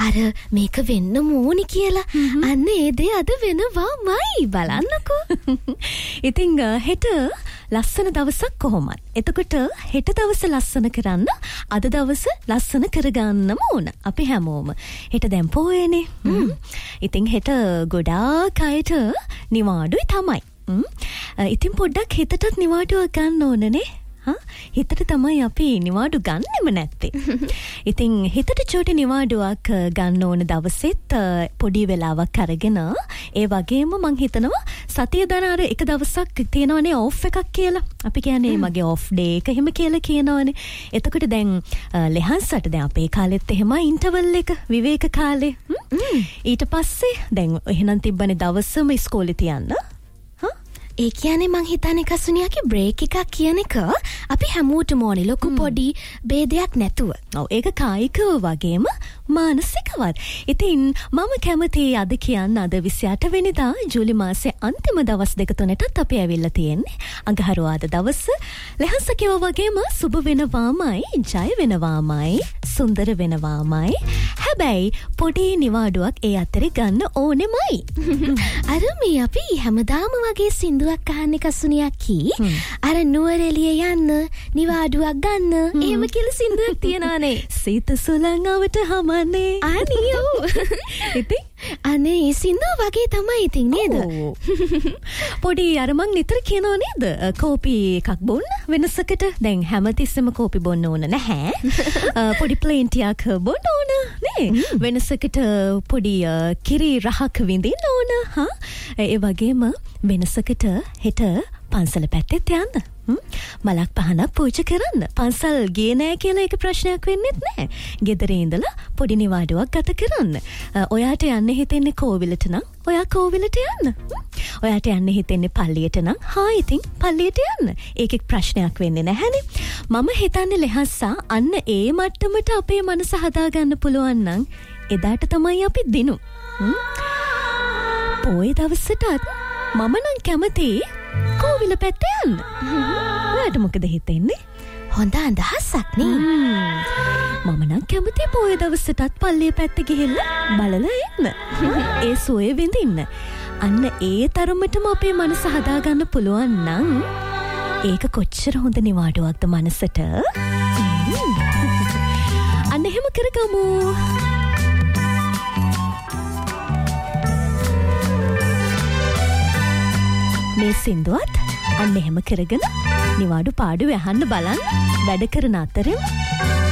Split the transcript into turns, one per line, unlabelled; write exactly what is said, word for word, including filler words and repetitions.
අර මේක වෙන්න ඕනි කියලා. අන්න ඒ දේ අද වෙනවාමයි බලන්නකෝ.
ඉතින් හෙට ලස්සන දවසක් කොහොමත්. එතකොට හෙට දවස ලස්සන කරන්න අද දවස ලස්සන කරගන්නම ඕන. අපි හැමෝම. හෙට දැන් පොයේනේ. ඉතින් හෙට ගොඩාක් අයට නිවාඩුයි තමයි. ඉතින් පොඩ්ඩක් හිතටත් නිවාඩුවක් ගන්න ඕනනේ. හිතට තමයි අපි නිවාඩු ගන්නෙම නැත්තේ. ඉතින් හිතට චූටි නිවාඩුවක් ගන්න ඕන දවසෙත් පොඩි වෙලාවක් අරගෙන ඒ වගේම මං හිතනවා සතිය දන අර එක දවසක් තියෙනවනේ ඔෆ් එකක් කියලා. අපි කියන්නේ මගේ ඔෆ් ඩේ එක එහෙම කියලා කියනවනේ. එතකොට දැන් ලෙහන්සට දැන් අපේ කාලෙත් එහෙමයි ඉන්ටර්වල් එක විවේක කාලේ. ඊට පස්සේ දැන් එහෙනම් තිබ්බනේ දවසම ඉස්කෝලේ තියන්න.
ඒ කියන්නේ මං හිතන්නේ කසුනියාගේ බ්‍රේක් එකක් කියන එක අපි හැමෝටම ඕනේ ලොකු පොඩි ભેදයක් නැතුව.
ඔව් ඒක කායිකව වගේම මානසිකවත්. ඉතින් මම කැමති අද කියන්න අද විසිඅට වෙනිදා ජූලි මාසේ අන්තිම දවස් දෙක තුනටත් අපි ඇවිල්ලා තියෙන්නේ. අඟහරුවාද දවස ලෙහස කිව්වා වගේම සුබ වෙනවාමයි, ජය වෙනවාමයි, සුන්දර වෙනවාමයි. හැබැයි පොඩි නිවාඩුවක් ඒ අතරේ ගන්න ඕනෙමයි.
අර මේ අපි හැමදාම වගේ සින්දු අහන්නේ කසුනියක්කි අර නුවරඑළිය යන්න නිවාඩුවක් ගන්න එහෙම කියලා සින්දුවක් තියනවානේ.
සීත සුළං අවට හමන්නේ
අනියෝ.
ඉතින්
අනේ ඒ සින්දුව වගේ තමයි ඉතින් නේද?
පොඩි අර මං නිතර කියනවා නේද? කෝපි එකක් බොන්න වෙනසකට. දැන් හැමතිස්සෙම කෝපි බොන්න ඕන නැහැ. පොඩි ප්ලේන් ටිකක් බොන්න ඕන නේ. වෙනසකට පොඩි කිරි රහක් විඳින්න ඕන. හා ඒ වගේම වෙනසකට හෙට පන්සල පැත්තෙත් යන්න. මලක් පහනක් පූජා කරන්න. පන්සල් ගියේ නෑ කියලා ඒක ප්‍රශ්නයක් වෙන්නෙත් නෑ. ගෙදර ඉඳලා පොඩි නිවාඩුවක් ගත කරන්න. ඔයාට යන්න හිතෙන්නේ කෝවිලට නම් ඔයා කෝවිලට යන්න. ඔයාට යන්න හිතෙන්නේ පල්ලියට නම් හා ඉතින් පල්ලියට යන්න. ඒකෙක් ප්‍රශ්නයක් වෙන්නේ නැහැනේ. මම හිතන්නේ ලෙහස්සා අන්න ඒ මට්ටමට අපේ මනස හදාගන්න පුළුවන් නම් එදාට තමයි අපි දිනු. පොයේ දවසටත් මම නම් කැමති කෝවිල පැත්තේ යන්න. ඔයාට මොකද හිතෙන්නේ?
හොඳ අදහසක් නේ.
මම නම් කැමති පොයේ දවසටත් පල්ලිය පැත්තේ ගිහිල්ලා බලලා එන්න. ඒ සුවය විඳින්න. අන්න ඒ තරමටම අපේ මනස හදාගන්න පුළුවන් නම් ඒක කොච්චර හොඳ නිවාඩුවක්ද මනසට. අන්න එහෙම කරගමු. මේ සින්දුවත් අන්න එහෙම කරගෙන නිවාඩු පාඩුවේ අහන්න බලන්න වැඩ කරන අතරේ